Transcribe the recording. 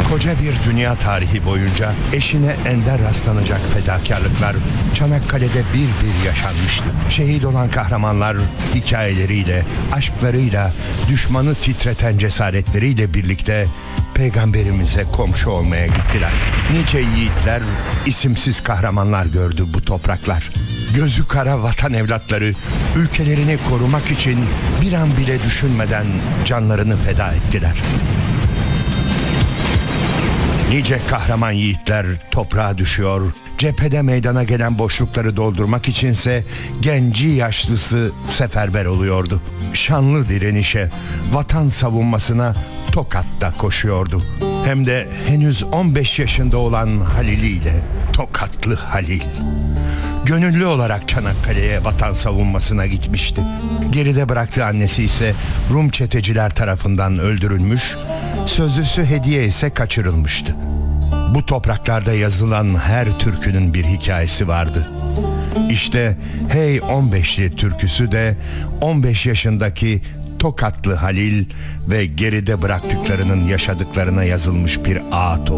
Koca bir dünya tarihi boyunca eşine ender rastlanacak fedakarlıklar Çanakkale'de bir bir yaşanmıştı. Şehit olan kahramanlar hikayeleriyle, aşklarıyla, düşmanı titreten cesaretleriyle birlikte Peygamberimize komşu olmaya gittiler. Nice yiğitler, isimsiz kahramanlar gördü bu topraklar. Gözü kara vatan evlatları ülkelerini korumak için bir an bile düşünmeden canlarını feda ettiler. Nice kahraman yiğitler toprağa düşüyor, cephede meydana gelen boşlukları doldurmak içinse genci yaşlısı seferber oluyordu. Şanlı direnişe, vatan savunmasına Tokat'ta koşuyordu. Hem de henüz 15 yaşında olan Halil ile, Tokatlı Halil. Gönüllü olarak Çanakkale'ye vatan savunmasına gitmişti. Geride bıraktığı annesi ise Rum çeteciler tarafından öldürülmüş, sözlüsü Hediye ise kaçırılmıştı. Bu topraklarda yazılan her türkünün bir hikayesi vardı. İşte Hey 15'li türküsü de 15 yaşındaki Tokatlı Halil ve geride bıraktıklarının yaşadıklarına yazılmış bir ağıt oldu.